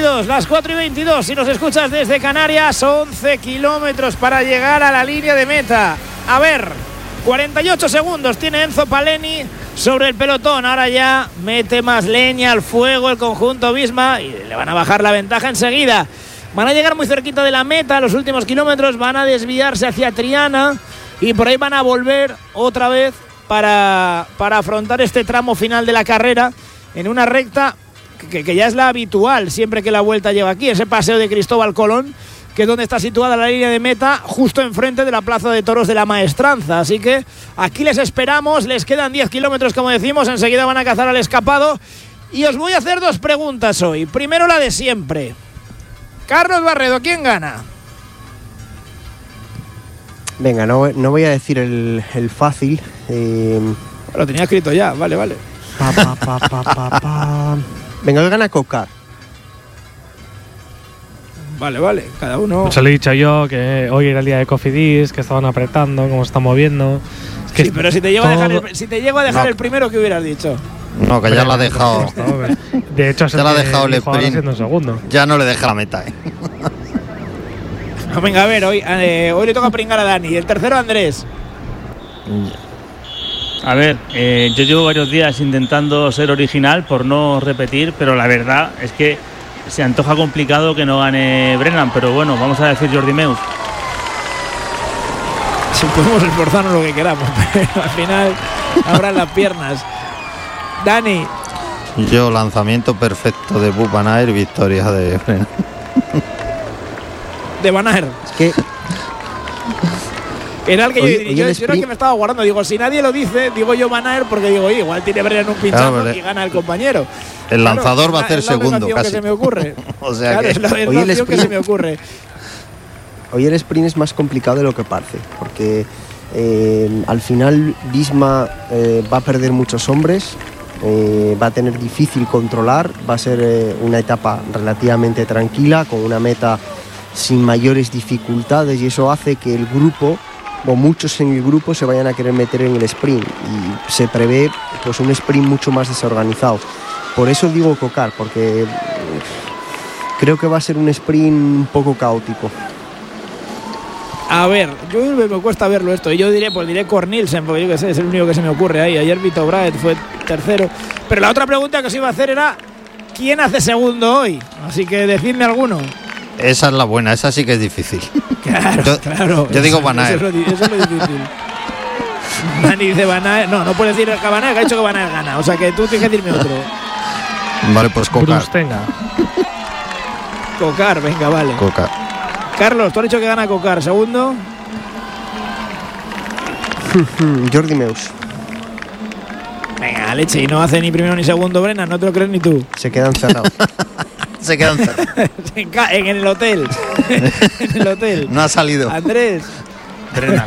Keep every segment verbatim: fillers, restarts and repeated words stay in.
veintidós, las cuatro y veintidós. Si nos escuchas desde Canarias, once kilómetros para llegar a la línea de meta. A ver, cuarenta y ocho segundos tiene Enzo Paleni sobre el pelotón. Ahora ya mete más leña al fuego el conjunto Visma y le van a bajar la ventaja enseguida. Van a llegar muy cerquita de la meta. Los últimos kilómetros van a desviarse hacia Triana y por ahí van a volver otra vez para, para afrontar este tramo final de la carrera en una recta que, que ya es la habitual siempre que la Vuelta lleva aquí, ese paseo de Cristóbal Colón, que es donde está situada la línea de meta, justo enfrente de la Plaza de Toros de la Maestranza. Así que aquí les esperamos, les quedan diez kilómetros como decimos, enseguida van a cazar al escapado. Y os voy a hacer dos preguntas hoy. Primero la de siempre. Carlos Barredo, ¿quién gana? Venga, no, no voy a decir el, el fácil. Eh... Lo tenía escrito ya, vale, vale. Pa, pa, pa, pa, pa, pa. Venga, hoy gana Cocar. Vale, vale, cada uno. Pues lo he dicho yo, que hoy era el día de Cofidis, que estaban apretando, cómo se está moviendo. Es que sí, pero si te llego todo... a dejar, el, si te llego a dejar no. el primero, ¿qué hubieras dicho? No, que ya lo ha dejado. De hecho, ya lo ha dejado el sprint. Segundo. Ya no le deja la meta, ¿eh? No, venga, a ver, hoy, eh, hoy le toca pringar a Dani. El tercero, Andrés. A ver, eh, yo llevo varios días intentando ser original por no repetir, pero la verdad es que se antoja complicado que no gane Brennan, pero bueno, vamos a decir Jordi Meus. Si podemos esforzarnos lo que queramos, pero al final abran las piernas. Dani. Yo, lanzamiento perfecto de Wout van Aert, victoria de Brennan. De Van Aert. Es que era el que oye, yo, oye, yo, el yo era el que me estaba guardando. Digo, si nadie lo dice, digo yo Van Aert porque digo, oye, igual tiene Brennan un pinchazo claro, y gana el compañero. El claro, lanzador va a hacer es la segundo, casi. Que se me ocurre. O sea claro, que es la, es la opción que se me ocurre. Hoy el sprint es más complicado de lo que parece, porque eh, al final Visma eh, va a perder muchos hombres, eh, va a tener difícil controlar, va a ser eh, una etapa relativamente tranquila, con una meta sin mayores dificultades, y eso hace que el grupo, o muchos en el grupo, se vayan a querer meter en el sprint, y se prevé pues un sprint mucho más desorganizado. Por eso digo Cocar, porque creo que va a ser un sprint un poco caótico. A ver, yo me, me cuesta verlo esto. Y yo diré, pues diré Cornelsen, porque yo qué sé, es el único que se me ocurre ahí. Ayer Vito Braet fue tercero. Pero la otra pregunta que os iba a hacer era ¿quién hace segundo hoy? Así que decidme alguno. Esa es la buena, esa sí que es difícil. Claro, yo, claro. Yo digo Van Aert. Eso, eso, eso es lo difícil. Dani dice Van Aert. No, no puedes decir que Van Aert, que ha dicho que Van Aert gana. O sea que tú tienes que decirme otro. Vale, pues Cocar. Brustenga. Cocar, venga, vale. Cocar. Carlos, tú has dicho que gana Cocar. Segundo. Jordi Meus. Venga, leche, y no hace ni primero ni segundo Brennan, no te lo crees ni tú. Se quedan cerrados. Se quedan cerrados. en el hotel. En el hotel. No ha salido. Andrés. Brennan.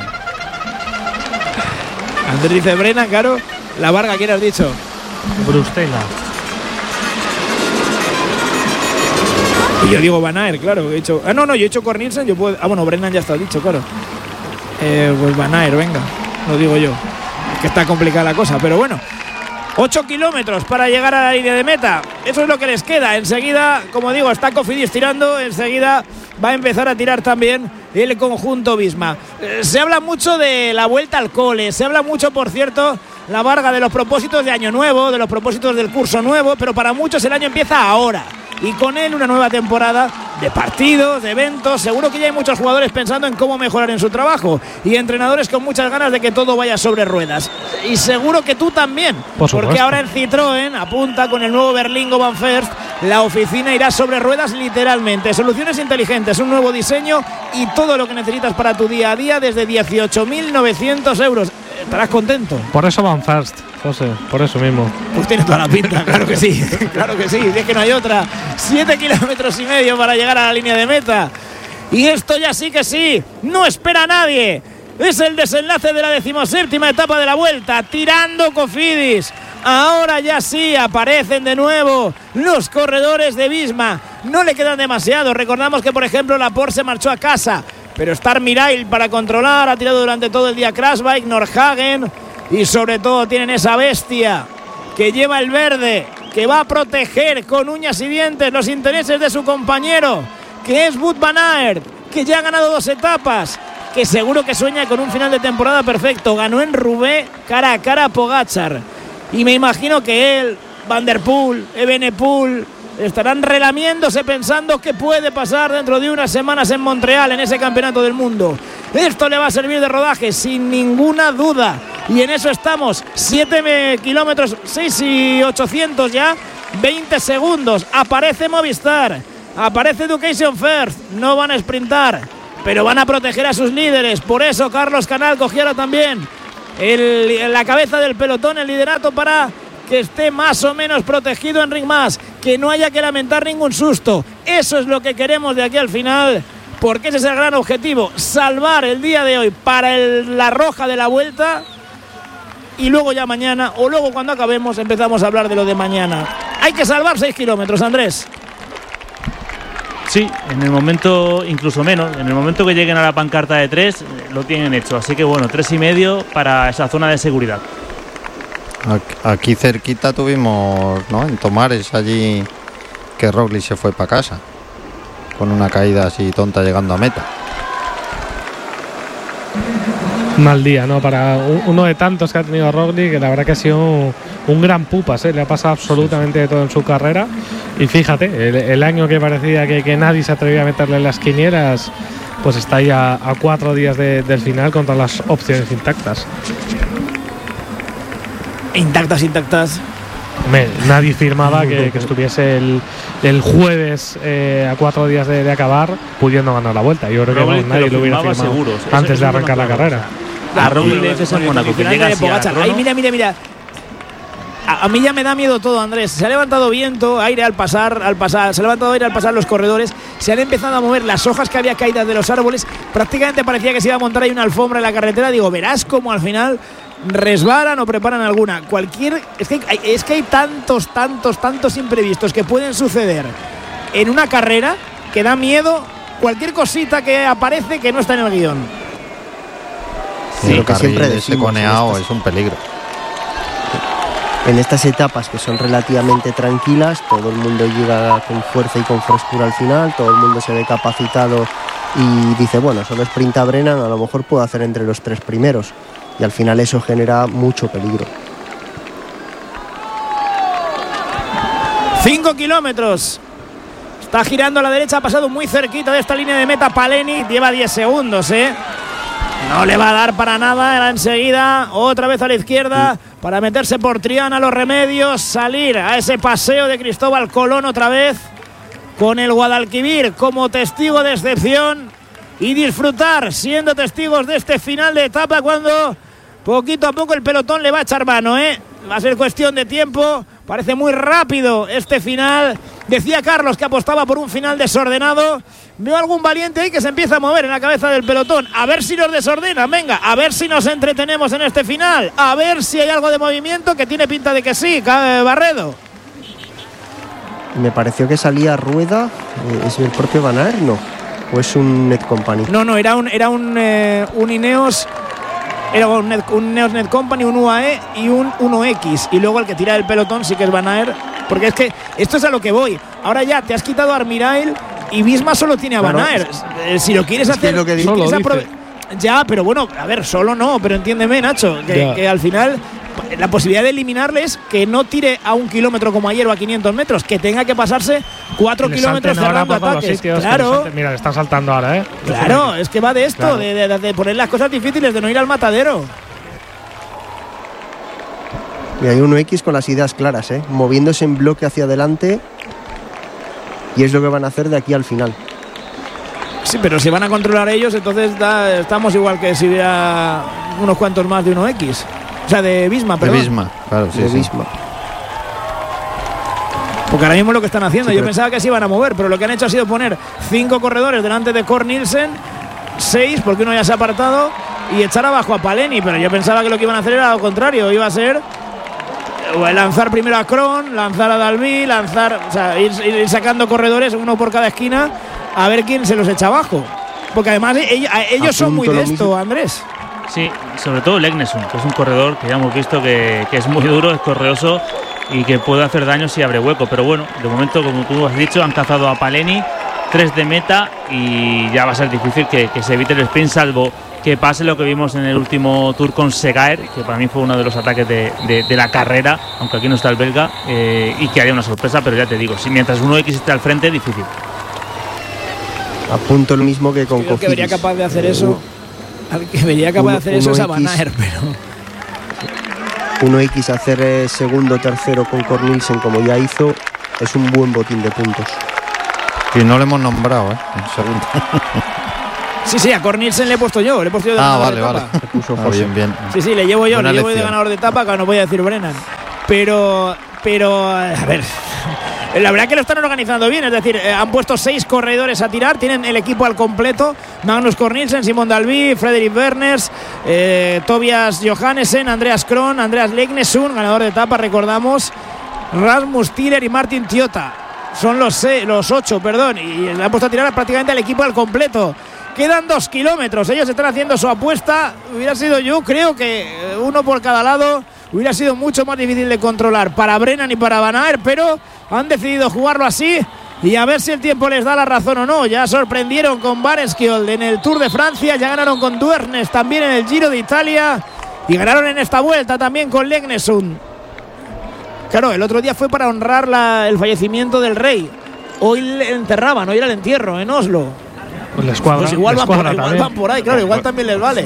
Andrés dice Brennan, claro. La Varga, ¿quién has dicho? Brustenga. Y yo digo Van Aert, claro. He dicho, ah, no, no, yo he hecho Cornelsen. Yo puedo, ah, bueno, Brennan ya está dicho, claro. Eh, pues Van Aert, venga. Lo digo yo. Es que está complicada la cosa, pero bueno. ocho kilómetros para llegar a la línea de meta. Eso es lo que les queda. Enseguida, como digo, está Cofidis tirando. Enseguida va a empezar a tirar también el conjunto Visma. Eh, se habla mucho de la vuelta al cole. Se habla mucho, por cierto, la Varga, de los propósitos de año nuevo, de los propósitos del curso nuevo. Pero para muchos el año empieza ahora. Y con él una nueva temporada de partidos, de eventos. Seguro que ya hay muchos jugadores pensando en cómo mejorar en su trabajo. Y entrenadores con muchas ganas de que todo vaya sobre ruedas. Y seguro que tú también. Por porque supuesto. ahora en Citroën apunta con el nuevo Berlingo Van First. La oficina irá sobre ruedas literalmente. Soluciones inteligentes, un nuevo diseño y todo lo que necesitas para tu día a día desde dieciocho mil novecientos euros. Estarás contento. Por eso van first, José, por eso mismo. Pues tiene toda la pinta, claro que sí, claro que sí, es que no hay otra. Siete kilómetros y medio para llegar a la línea de meta. Y esto ya sí que sí, no espera a nadie. Es el desenlace de la decimoséptima etapa de la Vuelta, tirando Cofidis. Ahora ya sí aparecen de nuevo los corredores de Visma. No le quedan demasiado. Recordamos que, por ejemplo, Laporte se marchó a casa, pero está Mirail para controlar. Ha tirado durante todo el día Krasbike, Nordhagen. Y sobre todo tienen esa bestia que lleva el verde, que va a proteger con uñas y dientes los intereses de su compañero, que es Wout van Aert, que ya ha ganado dos etapas, que seguro que sueña con un final de temporada perfecto. Ganó en Roubaix cara a cara a Pogačar. Y me imagino que él, Van der Poel, Evenepoel, estarán relamiéndose pensando qué puede pasar dentro de unas semanas en Montreal, en ese campeonato del mundo. Esto le va a servir de rodaje, sin ninguna duda. Y en eso estamos, siete kilómetros, seis y ochocientos ya, veinte segundos. Aparece Movistar, aparece Education First. No van a sprintar, pero van a proteger a sus líderes. Por eso Carlos Canal cogiera también el, la cabeza del pelotón, el liderato, para que esté más o menos protegido Enric Mas, que no haya que lamentar ningún susto. Eso es lo que queremos de aquí al final, porque ese es el gran objetivo, salvar el día de hoy para el, la roja de la Vuelta, y luego ya mañana, o luego cuando acabemos, empezamos a hablar de lo de mañana. Hay que salvar seis kilómetros, Andrés. Sí, en el momento, incluso menos, en el momento que lleguen a la pancarta de tres, lo tienen hecho. Así que bueno, tres y medio para esa zona de seguridad. Aquí cerquita tuvimos, ¿no? En Tomares, allí, que Roglic se fue para casa con una caída así tonta llegando a meta. Mal día, ¿no? Para uno de tantos que ha tenido Roglic, que la verdad que ha sido un, un gran pupas, ¿eh? Le ha pasado absolutamente de todo en su carrera. Y fíjate, el, el año que parecía que, que nadie se atrevía a meterle en las quinielas, pues está ahí a, a cuatro días de, del final con todas las opciones intactas. Intactas, intactas. Me, nadie firmaba que, que estuviese el, el jueves eh, a cuatro días de, de acabar pudiendo ganar la Vuelta. Yo creo que no, nadie lo hubiera firmado seguros. antes eso, eso de arrancar la carrera. A Roglic le dices en Mónaco que llega así a Ahí, mira, mira, mira. A, a mí ya me da miedo todo, Andrés. Se ha levantado viento, aire al pasar, al pasar, se ha levantado aire al pasar los corredores. Se han empezado a mover las hojas que había caídas de los árboles. Prácticamente parecía que se iba a montar ahí una alfombra en la carretera. Digo, verás cómo al final resbalan o preparan alguna. Cualquier. Es que, hay, es que hay tantos, tantos, tantos imprevistos que pueden suceder en una carrera que da miedo cualquier cosita que aparece que no está en el guión. Sí, lo que siempre decimos, coneado es un peligro. En estas etapas que son relativamente tranquilas, todo el mundo llega con fuerza y con frescura al final, todo el mundo se ve capacitado y dice, bueno, solo sprinta Brennan, a lo mejor puedo hacer entre los tres primeros. Y al final eso genera mucho peligro. Cinco kilómetros. Está girando a la derecha, ha pasado muy cerquita de esta línea de meta Paleni. Lleva diez segundos, ¿eh? No le va a dar para nada. Era enseguida, otra vez a la izquierda, para meterse por Triana Los Remedios. Salir a ese paseo de Cristóbal Colón otra vez, con el Guadalquivir como testigo de excepción. Y disfrutar siendo testigos de este final de etapa, cuando poquito a poco el pelotón le va a echar mano, ¿eh? Va a ser cuestión de tiempo. Parece muy rápido este final. Decía Carlos que apostaba por un final desordenado. Veo algún valiente ahí que se empieza a mover en la cabeza del pelotón. A ver si nos desordenan, venga, a ver si nos entretenemos en este final. A ver si hay algo de movimiento, que tiene pinta de que sí, Barredo. Me pareció que salía Rueda. ¿Es el propio Van Aert? No. ¿O es un Net Company? No, no, era un, era un, eh, un Ineos. Era un, Net, un Ineos Net Company, un U A E y un uno equis. Y luego el que tira el pelotón sí que es Van Aert. Porque es que esto es a lo que voy. Ahora ya te has quitado a Armirail y Visma solo tiene a Van Aert. Eh, si lo quieres es hacer, que lo que si quieres aprove- ya, pero bueno, a ver, solo no, pero entiéndeme, Nacho, que, que al final la posibilidad de eliminarle es que no tire a un kilómetro como ayer o a quinientos metros, que tenga que pasarse cuatro kilómetros cerrando ataques. Sitios, claro. Mira, le están saltando ahora, ¿eh? Claro, es que va de esto, claro. de, de, de poner las cosas difíciles, de no ir al matadero. Y hay uno equis con las ideas claras, ¿eh? Moviéndose en bloque hacia adelante, y es lo que van a hacer de aquí al final. Sí, pero si van a controlar ellos, entonces da, estamos igual que si hubiera unos cuantos más de uno equis. O sea, de Visma, perdón. De Visma, claro, sí, de sí. Visma. Porque ahora mismo es lo que están haciendo. Sí, Yo pero... pensaba que se iban a mover, pero lo que han hecho ha sido poner cinco corredores delante de Cor Nielsen, seis, porque uno ya se ha apartado, y echar abajo a Paleni. Pero yo pensaba que lo que iban a hacer era lo contrario. Iba a ser lanzar primero a Kron, lanzar a Dalby, lanzar, o sea, ir, ir sacando corredores, uno por cada esquina, a ver quién se los echa abajo. Porque además ellos, ellos son muy de esto, Andrés. Sí, sobre todo Legnesund, que es un corredor que ya hemos visto que, que es muy duro, es correoso y que puede hacer daño si abre hueco. Pero bueno, de momento, como tú has dicho, han cazado a Paleni, tres de meta, y ya va a ser difícil que, que se evite el sprint, salvo que pase lo que vimos en el último Tour con Segaer, que para mí fue uno de los ataques de, de, de la carrera, aunque aquí no está el belga, eh, y que haría una sorpresa. Pero ya te digo, si mientras uno X esté al frente, difícil. Apunto lo mismo que con Creo que vería capaz de hacer eso. Al que vería capaz de hacer eso es a Van Aert, pero uno equis hacer eh, segundo, tercero con Cornelsen como ya hizo, es un buen botín de puntos. Y no le hemos nombrado, ¿eh? En segundo. Sí, sí, a Cornelsen le he puesto yo, le he puesto yo de ah, ganador vale, de etapa. vale. Puso Ah, bien, bien. Sí, sí, le llevo yo, Buena le llevo yo de lección. ganador de etapa, que no voy a decir Brennan. Pero, pero, a ver, la verdad que lo están organizando bien, es decir, eh, han puesto seis corredores a tirar, tienen el equipo al completo: Magnus Cornelsen, Simon Dalby, Frederick Berners, eh, Tobias Johannesen, Andreas Kron, Andreas Legnesund, ganador de etapa, recordamos, Rasmus Tiller y Martin Tiota. Son los, seis, los ocho, perdón, y le han puesto a tirar prácticamente al equipo al completo. Quedan dos kilómetros, ellos están haciendo su apuesta. Hubiera sido, yo creo que uno por cada lado, hubiera sido mucho más difícil de controlar para Brennan y para Van Aert, pero han decidido jugarlo así y a ver si el tiempo les da la razón o no. Ya sorprendieron con Barenskiold en el Tour de Francia, ya ganaron con Duernes también en el Giro de Italia y ganaron en esta vuelta también con Legnesund. Claro, el otro día fue para honrar la, el fallecimiento del rey. Hoy le enterraban, hoy era el entierro en Oslo. Pues la escuadra, Pues igual, la van por, escuadra igual también. van por ahí, claro, igual también les vale.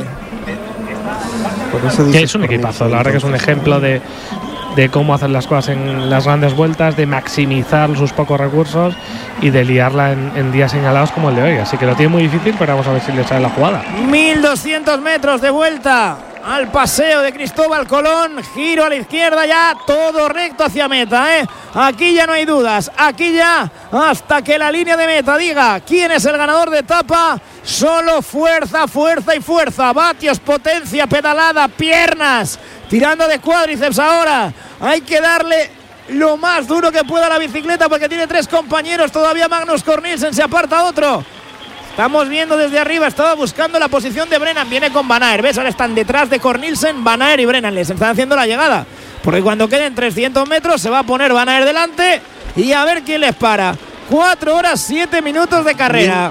Por eso Que dices es un Cornelsen, equipazo, la verdad que es un entonces. ejemplo de, de cómo hacer las cosas en las grandes vueltas, de maximizar sus pocos recursos y de liarla en, en días señalados como el de hoy. Así que lo tiene muy difícil, pero vamos a ver si le sale la jugada. mil doscientos metros de vuelta al paseo de Cristóbal Colón, giro a la izquierda, ya todo recto hacia meta, ¿eh? Aquí ya no hay dudas, aquí ya hasta que la línea de meta diga quién es el ganador de etapa, solo fuerza, fuerza y fuerza, vatios, potencia, pedalada, piernas, tirando de cuádriceps ahora, hay que darle lo más duro que pueda a la bicicleta porque tiene tres compañeros, todavía Magnus Cornelsen, se aparta otro. Estamos viendo desde arriba, estaba buscando la posición de Brennan, viene con Van Aert, ¿ves? Ahora están detrás de Cornelsen, Van Aert y Brennan, les están haciendo la llegada, porque cuando queden trescientos metros se va a poner Van Aert delante y a ver quién les para. cuatro horas siete minutos de carrera.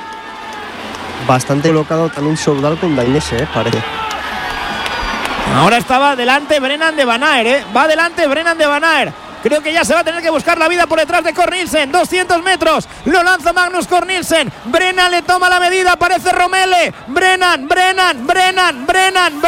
Bastante colocado también Soudal con Dainese, ¿eh? Parece. Ahora estaba delante Brennan de Van Aert, ¿eh? Va delante Brennan de Van Aert. Creo que ya se va a tener que buscar la vida por detrás de Cornelsen. doscientos metros. Lo lanza Magnus Cornelsen. Brennan le toma la medida. Aparece Romele. Brennan, Brennan, Brennan, Brennan,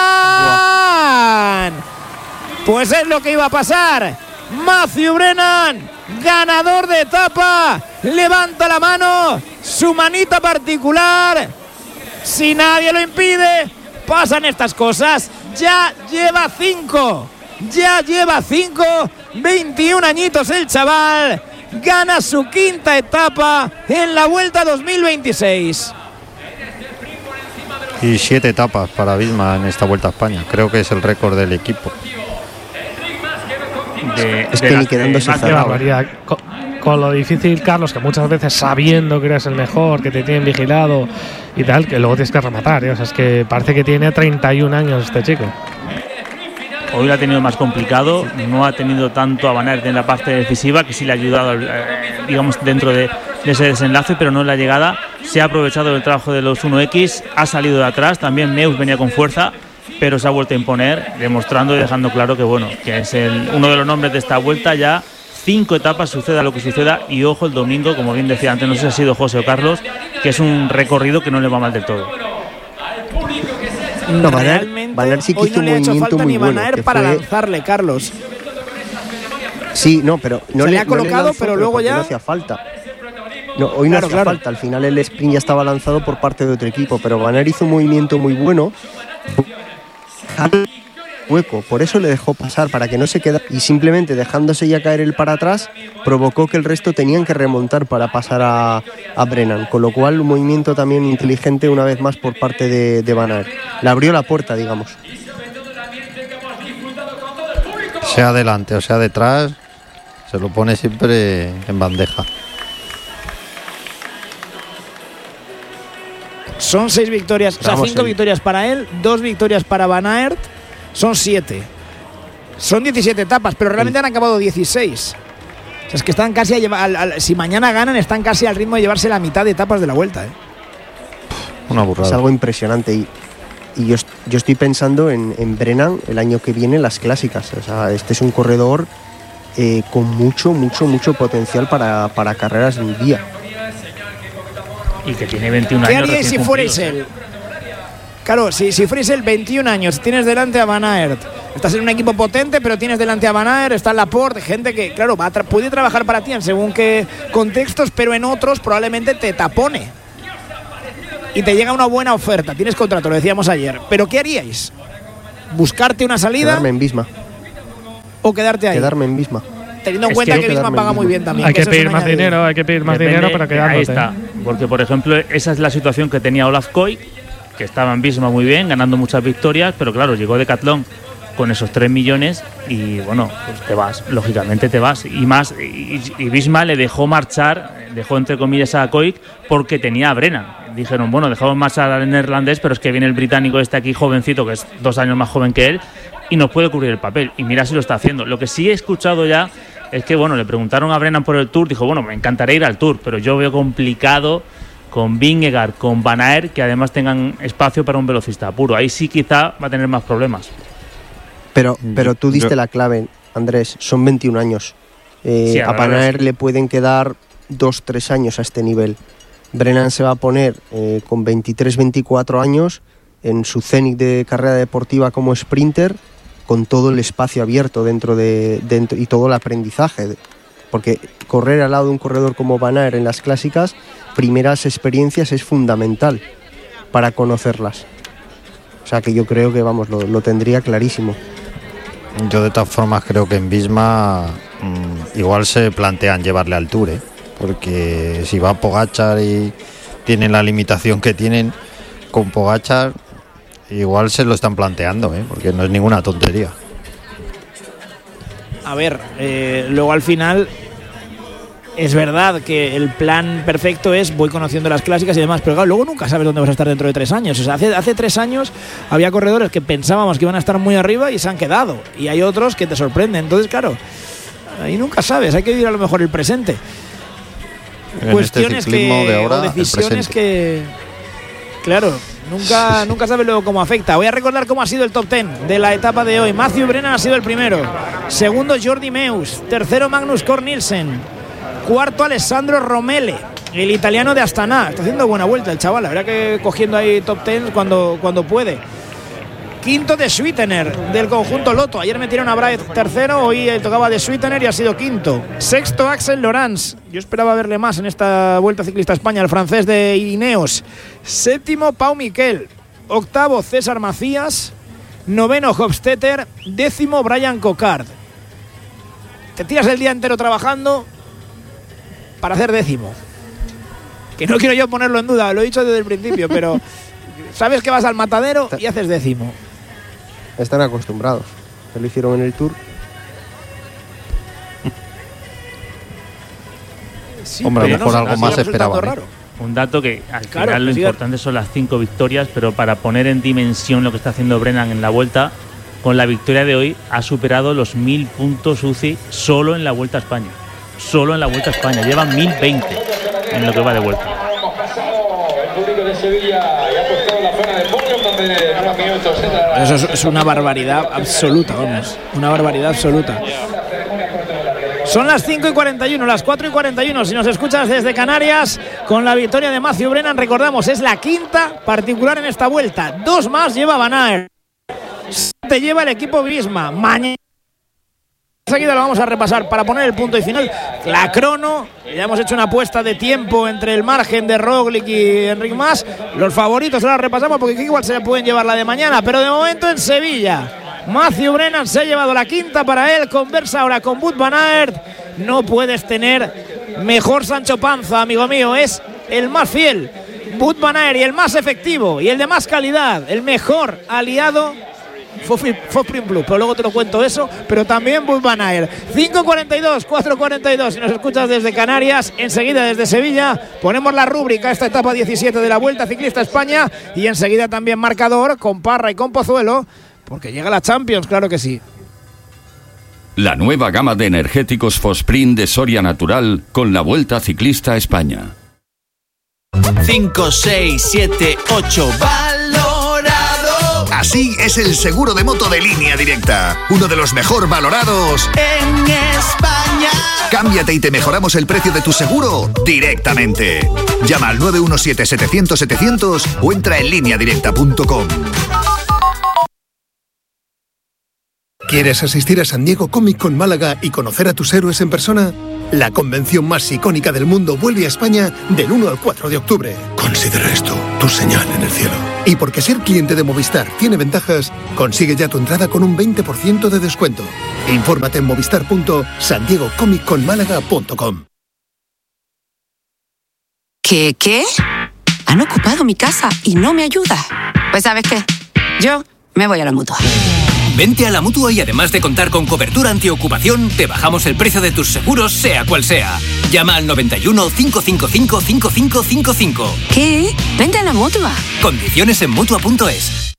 Brennan. Pues es lo que iba a pasar. Matthew Brennan, ganador de etapa. Levanta la mano. Su manita particular. Si nadie lo impide, pasan estas cosas. Ya lleva cinco. Ya lleva cinco, veintiún añitos el chaval, gana su quinta etapa en la Vuelta dos mil veintiséis. Y siete etapas para Visma en esta Vuelta a España. Creo que es el récord del equipo. De, Es de que las ni quedándose más Qué cerrado. barbaridad. Con, con lo difícil, Carlos, que muchas veces sabiendo que eres el mejor, que te tienen vigilado y tal, que luego tienes que rematar, ¿eh? O sea, es que parece que tiene treinta y un años este chico. Hoy lo ha tenido más complicado, no ha tenido tanto a Van Aert en la parte decisiva, que sí le ha ayudado, eh, digamos, dentro de, de ese desenlace, pero no en la llegada. Se ha aprovechado del trabajo de los uno equis, ha salido de atrás, también Meus venía con fuerza, pero se ha vuelto a imponer, demostrando y dejando claro que, bueno, que es el, uno de los nombres de esta vuelta. Ya cinco etapas, suceda lo que suceda, y ojo el domingo, como bien decía antes, no sé si ha sido José o Carlos, que es un recorrido que no le va mal del todo. No, Van Aert- Realmente Van Aert sí que hoy hizo no le ha un hecho movimiento falta muy ni Van bueno, Aert que para fue- lanzarle, Carlos. Sí, no, pero no Se le ha no colocado, lanzó, pero luego porque ya- no hacía falta. No, hoy no Claro, hacía claro. falta. Al final el sprint ya estaba lanzado por parte de otro equipo, pero Van Aert hizo un movimiento muy bueno. Hueco, por eso le dejó pasar, para que no se quedara, y simplemente dejándose ya caer el para atrás provocó que el resto tenían que remontar para pasar a, a Brennan, con lo cual un movimiento también inteligente una vez más por parte de, de Van Aert. Le abrió la puerta, digamos. Sea adelante o sea detrás, se lo pone siempre en bandeja. Son seis victorias, o sea, Vamos, cinco el- victorias para él, dos victorias para Van Aert, son siete. Son diecisiete etapas, pero realmente han acabado dieciséis. O sea, es que están casi a llevar, al, al, si mañana ganan, están casi al ritmo de llevarse la mitad de etapas de la vuelta, ¿eh? Una burrada. Es algo impresionante. Y, y yo, yo estoy pensando en, en Brennan el año que viene en las clásicas. O sea, este es un corredor eh, con mucho, mucho, mucho potencial para, para carreras en día. Y que tiene veintiún ¿Qué años. haríais si fuerais él? Claro, si, si fuerais él, veintiún años, tienes delante a Van Aert. Estás en un equipo potente, pero tienes delante a Van Aert, está Laporte, gente que, claro, va a tra- puede trabajar para ti en según qué contextos, pero en otros probablemente te tapone. Y te llega una buena oferta, tienes contrato, lo decíamos ayer. ¿Pero qué haríais? ¿Buscarte una salida? Quedarme en Visma. ¿O quedarte ahí? Quedarme en Visma. Teniendo en Es cuenta que que Visma quedarme paga en muy Visma. bien también. Hay que eso es pedir un más añadido. dinero, hay que pedir más Depende, dinero para quedarte. ahí está. Porque, por ejemplo, esa es la situación que tenía Olaf Koy, que estaba en Visma muy bien, ganando muchas victorias, pero claro, llegó Decathlon con esos tres millones y bueno, pues te vas, lógicamente te vas. Y más, y, y Visma le dejó marchar, dejó entre comillas a Koy porque tenía a Brennan. Dijeron, bueno, dejamos marchar al neerlandés, pero es que viene el británico este aquí jovencito, que es dos años más joven que él, y nos puede cubrir el papel. Y mira si lo está haciendo. Lo que sí he escuchado ya es que, bueno, le preguntaron a Brennan por el Tour, dijo, bueno, me encantaría ir al Tour, pero yo veo complicado con Vingegaard, con Van Aert, que además tengan espacio para un velocista puro. Ahí sí quizá va a tener más problemas. Pero, pero tú diste Yo- la clave, Andrés, son veintiún años. Eh, Sí, a ahora Van es- Aert le pueden quedar dos tres años a este nivel. Brennan se va a poner eh, con veintitrés veinticuatro años en su cenit de carrera deportiva como sprinter, con todo el espacio abierto dentro de dentro y todo el aprendizaje. Porque correr al lado de un corredor como Van Aert en las clásicas, primeras experiencias, es fundamental para conocerlas. O sea que yo creo que, vamos, lo, lo tendría clarísimo. Yo de todas formas creo que en Visma mmm, igual se plantean llevarle al Tour, ¿eh? Porque si va Pogačar y tienen la limitación que tienen con Pogačar, igual se lo están planteando, ¿eh? Porque no es ninguna tontería. A ver, eh, luego al final es verdad que el plan perfecto es voy conociendo las clásicas y demás, pero claro, luego nunca sabes dónde vas a estar dentro de tres años. O sea, hace, hace tres años había corredores que pensábamos que iban a estar muy arriba y se han quedado. Y hay otros que te sorprenden. Entonces, claro, ahí nunca sabes, hay que vivir a lo mejor el presente. En Cuestiones este ciclismo que, de ahora, o el decisiones presente. que, claro, nunca, nunca sabes luego cómo afecta. Voy a recordar cómo ha sido el top ten de la etapa de hoy. Matthew Brennan ha sido el primero, segundo Jordi Meus, tercero Magnus Cort Nielsen, cuarto Alessandro Romele, el italiano de Astana. Está haciendo buena vuelta el chaval, la verdad que cogiendo ahí top ten cuando, cuando puede. Quinto de Sweetener, del conjunto Lotto. Ayer metieron a Bright tercero, hoy tocaba de Sweetener y ha sido quinto. Sexto Axel Laurens. Yo esperaba verle más en esta Vuelta Ciclista a España, el francés de Ineos. Séptimo Pau Miquel. Octavo César Macías. Noveno Hofstetter. Décimo Brian Cocard. Te tiras el día entero trabajando para hacer décimo. Que no quiero yo ponerlo en duda, lo he dicho desde el principio, pero sabes que vas al matadero y haces décimo. Están acostumbrados. Se lo hicieron en el Tour. Sí, Hombre, a lo pero mejor no, algo sigue más resultando esperaban, ¿eh? raro. Un dato que al Claro, final lo sí. importante son las cinco victorias, pero para poner en dimensión lo que está haciendo Brennan en la Vuelta, con la victoria de hoy ha superado los mil puntos U C I solo en la Vuelta a España. Solo en la Vuelta a España. Lleva mil veinte en lo que va de vuelta. El público de Sevilla ya ha puesto en la zona de podium donde en unos minutos entra. Eso es, es una barbaridad absoluta, vamos. Una barbaridad absoluta. Son las cinco y cuarenta y uno, las cuatro y cuarenta y uno. Si nos escuchas desde Canarias, con la victoria de Matthew Brennan, recordamos, es la quinta particular en esta vuelta. Dos más lleva Van Aert. Te lleva el equipo Visma. Mañana enseguida lo vamos a repasar para poner el punto y final. La crono, ya hemos hecho una apuesta de tiempo entre el margen de Roglic y Enric Mas. Los favoritos ahora repasamos porque igual se le pueden llevar la de mañana, pero de momento en Sevilla Matthew Brennan se ha llevado la quinta para él. Conversa ahora con Wout van Aert. No puedes tener mejor Sancho Panza, amigo mío. Es el más fiel, Wout van Aert, y el más efectivo y el de más calidad, el mejor aliado Fosprint Blue, pero luego te lo cuento eso, pero también Wout van Aert. cinco cuarenta y dos, cuatro cuarenta y dos, si nos escuchas desde Canarias, enseguida desde Sevilla ponemos la rúbrica, esta etapa diecisiete de la Vuelta Ciclista a España, y enseguida también marcador con Parra y con Pozuelo, porque llega la Champions, claro que sí. la nueva gama de energéticos Fosprint de Soria Natural con la Vuelta Ciclista a España. cinco, seis, siete, ocho, valorado. Así es el seguro de moto de Línea Directa, uno de los mejor valorados en España. Cámbiate y te mejoramos el precio de tu seguro directamente. Llama al nueve uno siete, setecientos, setecientos o entra en línea directa punto com. ¿Quieres asistir a San Diego Comic Con Málaga y conocer a tus héroes en persona? La convención más icónica del mundo vuelve a España del uno al cuatro de octubre. Considera esto tu señal en el cielo. Y porque ser cliente de Movistar tiene ventajas, consigue ya tu entrada con un veinte por ciento de descuento. Infórmate en movistar punto san diego comic con málaga punto com. ¿Qué, qué? Han ocupado mi casa y no me ayuda. Pues ¿sabes qué? Yo me voy a la Mutua. Vente a la Mutua y además de contar con cobertura antiocupación, te bajamos el precio de tus seguros, sea cual sea. Llama al noventa y uno, cinco cinco cinco, cinco cinco cinco cinco. ¿Qué? Vente a la Mutua. Condiciones en Mutua punto es.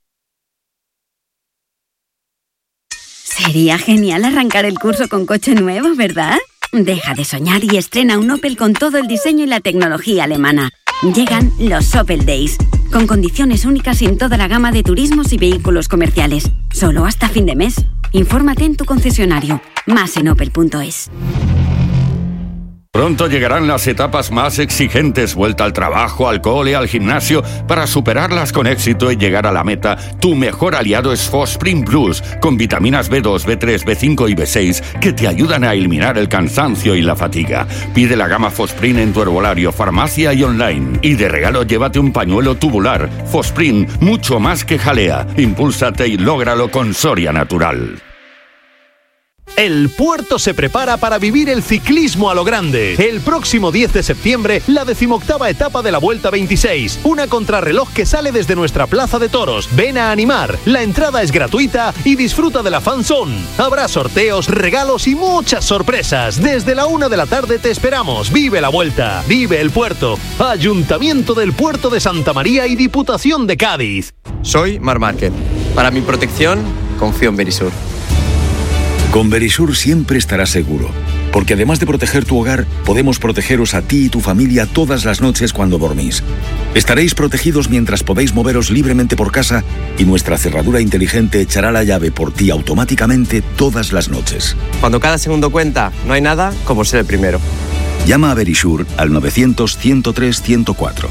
Sería genial arrancar el curso con coche nuevo, ¿verdad? Deja de soñar y estrena un Opel con todo el diseño y la tecnología alemana. Llegan los Opel Days, con condiciones únicas en toda la gama de turismos y vehículos comerciales. Solo hasta fin de mes. Infórmate en tu concesionario. Más en opel punto es. Pronto llegarán las etapas más exigentes, vuelta al trabajo, al cole, al gimnasio. Para superarlas con éxito y llegar a la meta, tu mejor aliado es Fosprint Plus, con vitaminas B dos, B tres, B cinco y B seis que te ayudan a eliminar el cansancio y la fatiga. Pide la gama Fosprint en tu herbolario, farmacia y online. Y de regalo llévate un pañuelo tubular. Fosprint, mucho más que jalea. Impúlsate y lógralo con Soria Natural. El puerto se prepara para vivir el ciclismo a lo grande. El próximo diez de septiembre, la decimoctava etapa de la Vuelta veintiséis. Una contrarreloj que sale desde nuestra plaza de toros. Ven a animar. La entrada es gratuita y disfruta de la fan zone. Habrá sorteos, regalos y muchas sorpresas. Desde la una de la tarde te esperamos. Vive la Vuelta. Vive el puerto. Ayuntamiento del Puerto de Santa María y Diputación de Cádiz. Soy Mar Márquez. Para mi protección, confío en Verisur. Con Verisur siempre estarás seguro, porque además de proteger tu hogar, podemos protegeros a ti y tu familia todas las noches cuando dormís. Estaréis protegidos mientras podéis moveros libremente por casa y nuestra cerradura inteligente echará la llave por ti automáticamente todas las noches. Cuando cada segundo cuenta, no hay nada como ser el primero. Llama a Verisur al novecientos, ciento tres, ciento cuatro.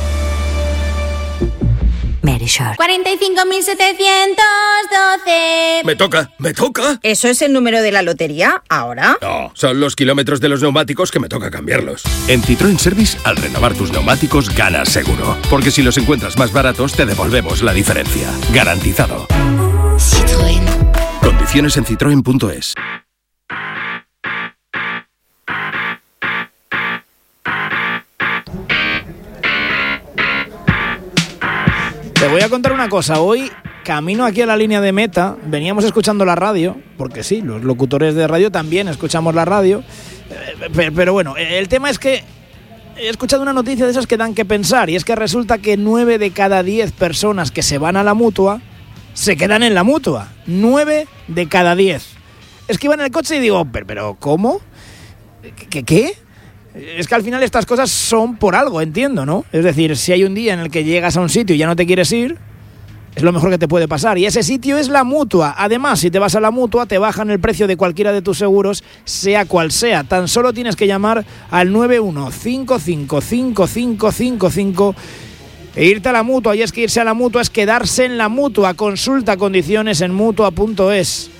Verisur. cuarenta y cinco mil setecientos doce. Me toca, me toca. ¿Eso es el número de la lotería ahora? No, son los kilómetros de los neumáticos que me toca cambiarlos. En Citroën Service, al renovar tus neumáticos, ganas seguro. Porque si los encuentras más baratos, te devolvemos la diferencia. Garantizado. Citroën. Condiciones en citroen punto es. Te voy a contar una cosa. Hoy, camino aquí a la línea de meta, veníamos escuchando la radio, porque sí, los locutores de radio también escuchamos la radio, pero, pero bueno, el tema es que he escuchado una noticia de esas que dan que pensar, y es que resulta que nueve de cada diez personas que se van a la Mutua se quedan en la Mutua. nueve de cada diez. Es que iba en el coche y digo, pero, pero ¿cómo? ¿Qué? ¿Qué? Es que al final estas cosas son por algo, entiendo, ¿no? Es decir, si hay un día en el que llegas a un sitio y ya no te quieres ir, es lo mejor que te puede pasar. Y ese sitio es la Mutua. Además, si te vas a la Mutua, te bajan el precio de cualquiera de tus seguros, sea cual sea. Tan solo tienes que llamar al nueve uno cinco cinco cinco cinco cinco cinco e irte a la Mutua. Y es que irse a la Mutua es quedarse en la Mutua. Consulta condiciones en mutua punto es.